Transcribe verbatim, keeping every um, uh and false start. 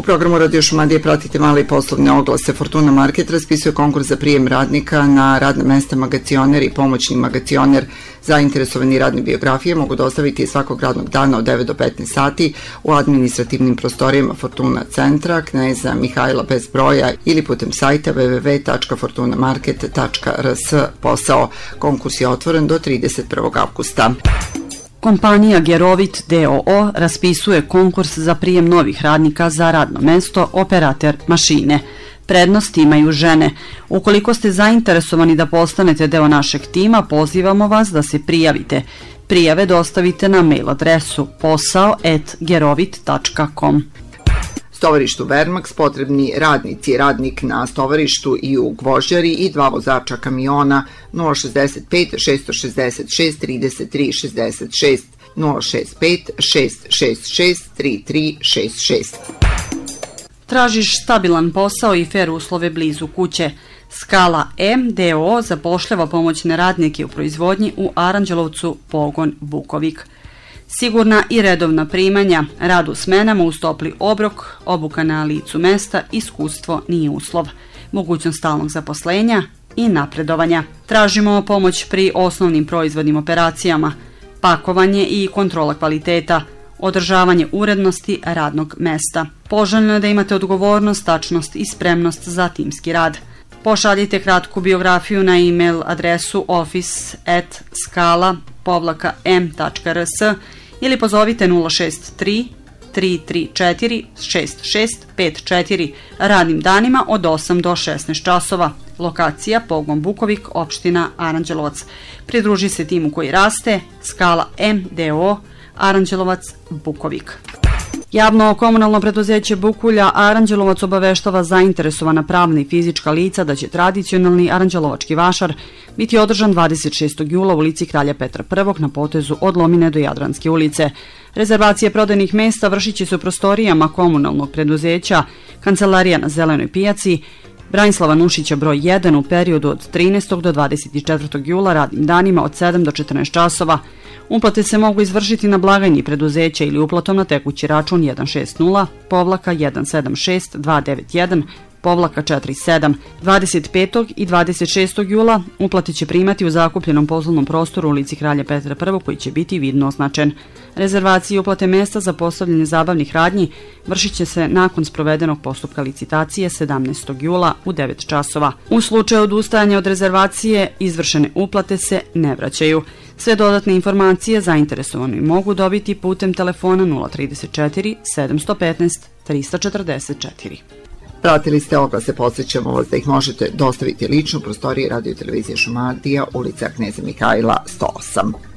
programu Radio Šumadije pratite male i poslovne oglase. Fortuna Market raspisuje konkurs za prijem radnika na radna mesta magacioner i pomoćni magacioner. Zainteresovani radne biografije mogu dostaviti svakog radnog dana od devet do petnaest sati u administrativnim prostorijama Fortuna centra, Kneza Mihajla bez broja ili putem sajta w w w tačka fortuna market tačka r s. Posao. Konkurs je otvoren do trideset prvog avgusta. Kompanija Gerovit d o o raspisuje konkurs za prijem novih radnika za radno mesto operater mašine. Prednost imaju žene. Ukoliko ste zainteresovani da postanete deo našeg tima, pozivamo vas da se prijavite. Prijave dostavite na mail adresu posao at gerovit tačka com. Stovarištu Vermax potrebni radnici, radnik na stovarištu i u gvožđari i dva vozača kamiona nula šezdeset pet šest šezdeset šest trideset tri šezdeset šest nula šezdeset pet šest šezdeset šest trideset tri šezdeset šest. Tražiš stabilan posao i fer uslove blizu kuće. Skala M d o o zapošljava pomoćne radnike u proizvodnji u Aranđelovcu, pogon Bukovik. Sigurna i redovna primanja, rad u smenama uz topli obrok, obuka na licu mesta, iskustvo nije uslov, mogućnost stalnog zaposlenja i napredovanja. Tražimo pomoć pri osnovnim proizvodnim operacijama, pakovanje i kontrola kvaliteta, održavanje urednosti radnog mesta. Poželjno je da imate odgovornost, tačnost i spremnost za timski rad. Pošaljite kratku biografiju na e-mail adresu office at skala povlaka m tačka r s ili pozovite nula šest tri tri tri četiri šest šest pet četiri radnim danima od osam do šesnaest časova. Lokacija pogon Bukovik, opština Aranđelovac. Pridruži se timu koji raste. Skala M d o o Aranđelovac, Bukovik. Javno komunalno preduzeće Bukulja Aranđelovac obaveštava zainteresovana pravna i fizička lica da će tradicionalni aranđelovački vašar biti održan dvadeset šestog jula u ulici Kralja Petra prvog na potezu od Lomine do Jadranske ulice. Rezervacije prodajnih mesta vršit će se u prostorijama komunalnog preduzeća Kancelarija na Zelenoj pijaci Branislava Nušića broj jedan u periodu od trinaestog do dvadeset četvrtog jula radnim danima od sedam do četrnaest časova. Uplate se mogu izvršiti na blagajni preduzeća ili uplatom na tekući račun jedan šest nula povlaka jedan sedam šest dva devet jedan povlaka četiri sedam. dvadeset petog i dvadeset šestog jula uplate će primati u zakupljenom poslovnom prostoru u ulici Kralja Petra prvog koji će biti vidno označen. Rezervacije i uplate mesta za postavljanje zabavnih radnji vršit će se nakon sprovedenog postupka licitacije sedamnaestog jula u devet časova. U slučaju odustajanja od rezervacije izvršene uplate se ne vraćaju. Sve dodatne informacije zainteresovani mogu dobiti putem telefona nula trideset četiri sedam petnaest trista četrdeset četiri. Pratili ste oglase, podsjećamo vas da ih možete dostaviti lično u prostoriji Radio Televizije Šumadija, ulica Kneza Mihajla sto osam.